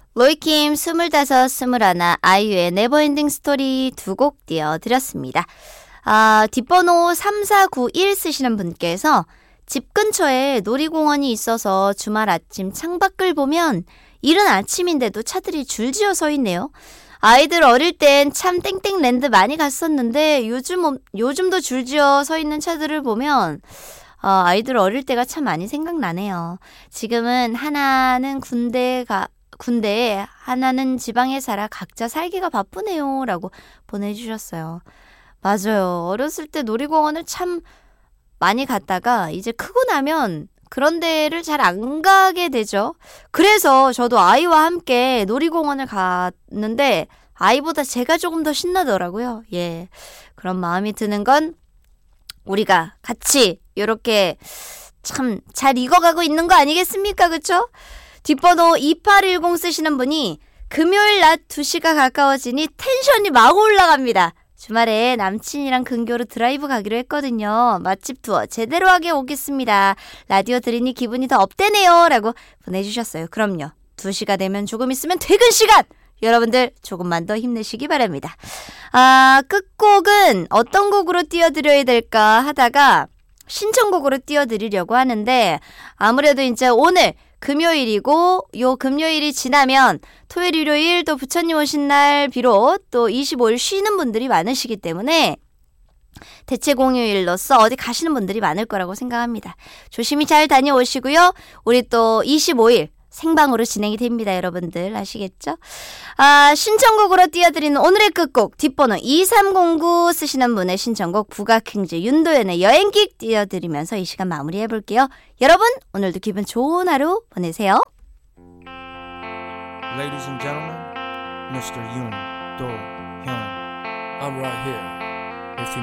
로이킴 25, 21, 아이유의 네버엔딩 스토리 두 곡 띄워드렸습니다. 뒷번호 3491 쓰시는 분께서 집 근처에 놀이공원이 있어서 주말 아침 창밖을 보면 이른 아침인데도 차들이 줄지어 서 있네요. 아이들 어릴 땐 참 땡땡랜드 많이 갔었는데 요즘도 줄지어 서 있는 차들을 보면 아이들 어릴 때가 참 많이 생각나네요. 지금은 하나는 군대에 하나는 지방에 살아 각자 살기가 바쁘네요 라고 보내주셨어요. 맞아요. 어렸을 때 놀이공원을 참 많이 갔다가 이제 크고 나면 그런 데를 잘 안 가게 되죠. 그래서 저도 아이와 함께 놀이공원을 갔는데 아이보다 제가 조금 더 신나더라고요. 예, 그런 마음이 드는 건 우리가 같이 이렇게 참 잘 익어가고 있는 거 아니겠습니까? 그쵸? 뒷번호 2810 쓰시는 분이 금요일 낮 2시가 가까워지니 텐션이 막 올라갑니다. 주말에 남친이랑 근교로 드라이브 가기로 했거든요. 맛집 투어 제대로 하게 오겠습니다. 라디오 들으니 기분이 더 업되네요 라고 보내주셨어요. 그럼요. 2시가 되면 조금 있으면 퇴근 시간! 여러분들 조금만 더 힘내시기 바랍니다. 끝곡은 어떤 곡으로 띄워드려야 될까 하다가 신청곡으로 띄워드리려고 하는데 아무래도 이제 오늘 금요일이고 요 금요일이 지나면 토요일, 일요일 또 부처님 오신 날 비롯 또 25일 쉬는 분들이 많으시기 때문에 대체 공휴일로서 어디 가시는 분들이 많을 거라고 생각합니다. 조심히 잘 다녀오시고요. 우리 또 25일 생방으로 진행이 됩니다. 여러분들 아시겠죠? 신청곡으로 띄워드리는 오늘의 끝곡 뒷번호 2309 쓰시는 분의 신청곡 국악행제 윤도현의 여행객 띄워드리면서 이 시간 마무리해볼게요. 여러분 오늘도 기분 좋은 하루 보내세요. Ladies and gentlemen, Mr. Yoon Do-hyun. I'm right here.